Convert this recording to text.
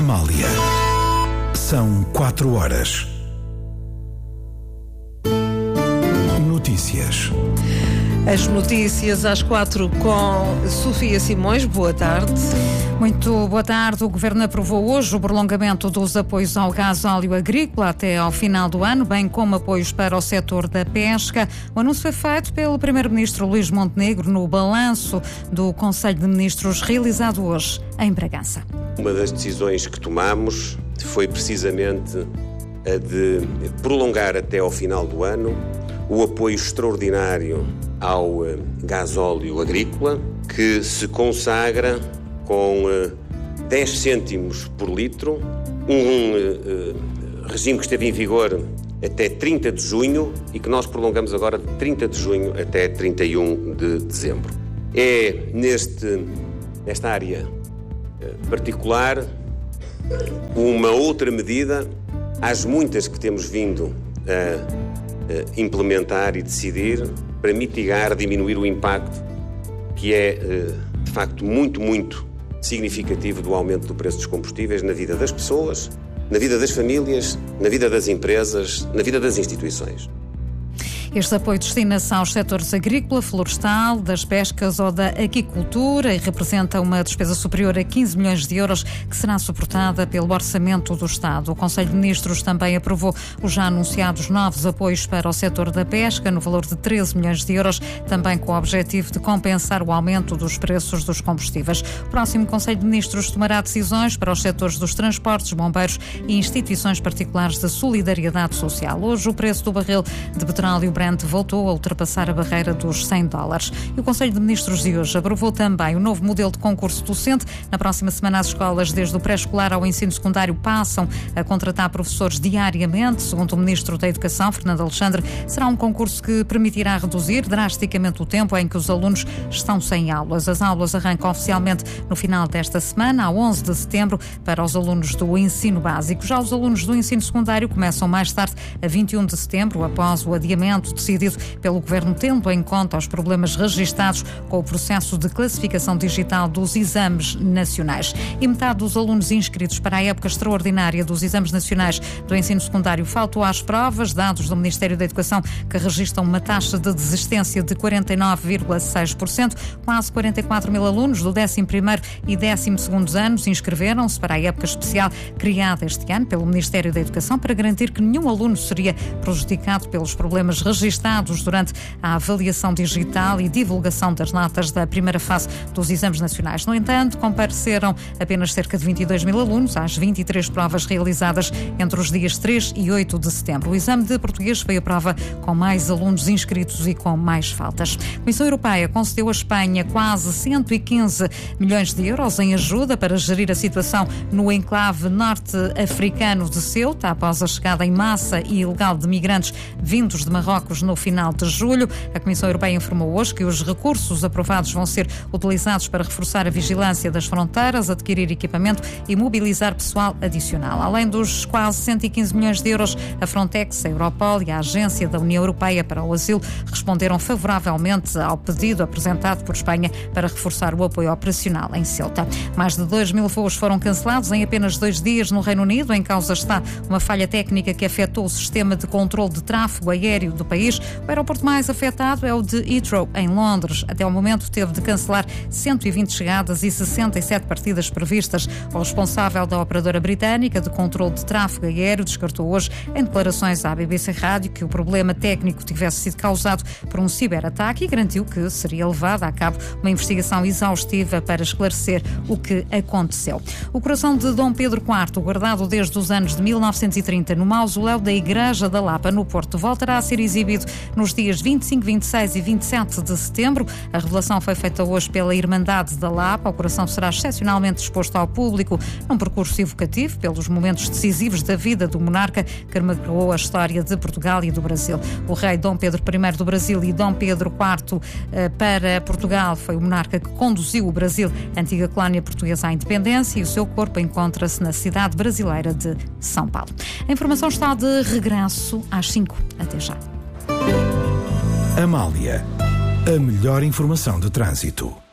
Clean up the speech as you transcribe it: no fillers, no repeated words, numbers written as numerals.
Amália. São 4 horas. Notícias. As notícias às 4 com Sofia Simões. Boa tarde. Muito boa tarde. O Governo aprovou hoje o prolongamento dos apoios ao gasóleo agrícola até ao final do ano, bem como apoios para o setor da pesca. O anúncio foi feito pelo Primeiro-Ministro Luís Montenegro no balanço do Conselho de Ministros realizado hoje em Bragança. Uma das decisões que tomamos foi precisamente a de prolongar até ao final do ano o apoio extraordinário ao gasóleo agrícola, que se consagra com 10 cêntimos por litro, um regime que esteve em vigor até 30 de junho e que nós prolongamos agora de 30 de junho até 31 de dezembro. É nesta área particular uma outra medida, às muitas que temos vindo a implementar e decidir, para mitigar, diminuir o impacto que é, de facto, muito significativo do aumento do preço dos combustíveis na vida das pessoas, na vida das famílias, na vida das empresas, na vida das instituições. Este apoio destina-se aos setores agrícola, florestal, das pescas ou da aquicultura e representa uma despesa superior a 15 milhões de euros que será suportada pelo orçamento do Estado. O Conselho de Ministros também aprovou os já anunciados novos apoios para o setor da pesca no valor de 13 milhões de euros, também com o objetivo de compensar o aumento dos preços dos combustíveis. O próximo Conselho de Ministros tomará decisões para os setores dos transportes, bombeiros e instituições particulares de solidariedade social. Hoje o preço do barril de petróleo Brent voltou a ultrapassar a barreira dos $100. E o Conselho de Ministros de hoje aprovou também o novo modelo de concurso docente. Na próxima semana, as escolas, desde o pré-escolar ao ensino secundário, passam a contratar professores diariamente. Segundo o Ministro da Educação, Fernando Alexandre, será um concurso que permitirá reduzir drasticamente o tempo em que os alunos estão sem aulas. As aulas arrancam oficialmente no final desta semana, a 11 de setembro, para os alunos do ensino básico. Já os alunos do ensino secundário começam mais tarde, a 21 de setembro, após o adiamento decidido pelo Governo, tendo em conta os problemas registados com o processo de classificação digital dos exames nacionais. E metade dos alunos inscritos para a época extraordinária dos exames nacionais do ensino secundário faltou às provas, dados do Ministério da Educação que registram uma taxa de desistência de 49,6%. Quase 44 mil alunos do 11º e 12º anos inscreveram-se para a época especial criada este ano pelo Ministério da Educação para garantir que nenhum aluno seria prejudicado pelos problemas registados durante a avaliação digital e divulgação das notas da primeira fase dos exames nacionais. No entanto, compareceram apenas cerca de 22 mil alunos às 23 provas realizadas entre os dias 3 e 8 de setembro. O exame de português foi a prova com mais alunos inscritos e com mais faltas. A Comissão Europeia concedeu à Espanha quase 115 milhões de euros em ajuda para gerir a situação no enclave norte-africano de Ceuta, após a chegada em massa e ilegal de migrantes vindos de Marrocos no final de julho. A Comissão Europeia informou hoje que os recursos aprovados vão ser utilizados para reforçar a vigilância das fronteiras, adquirir equipamento e mobilizar pessoal adicional. Além dos quase 115 milhões de euros, a Frontex, a Europol e a Agência da União Europeia para o Asilo responderam favoravelmente ao pedido apresentado por Espanha para reforçar o apoio operacional em Ceuta. Mais de 2 mil voos foram cancelados em apenas 2 dias no Reino Unido. Em causa está uma falha técnica que afetou o sistema de controle de tráfego aéreo do país. O aeroporto mais afetado é o de Heathrow, em Londres. Até ao momento teve de cancelar 120 chegadas e 67 partidas previstas. O responsável da operadora britânica de controle de tráfego aéreo descartou hoje, em declarações à BBC Rádio, que o problema técnico tivesse sido causado por um ciberataque e garantiu que seria levada a cabo uma investigação exaustiva para esclarecer o que aconteceu. O coração de Dom Pedro IV, guardado desde os anos de 1930 no mausoléu da Igreja da Lapa, no Porto, voltará a ser exibido nos dias 25, 26 e 27 de setembro. A revelação foi feita hoje pela Irmandade da Lapa. O coração será excepcionalmente exposto ao público num percurso evocativo pelos momentos decisivos da vida do monarca que marcou a história de Portugal e do Brasil. O rei Dom Pedro I do Brasil e Dom Pedro IV para Portugal foi o monarca que conduziu o Brasil, antiga colónia portuguesa, à independência, e o seu corpo encontra-se na cidade brasileira de São Paulo. A informação está de regresso às 5. Até já. Amália, a melhor informação de trânsito.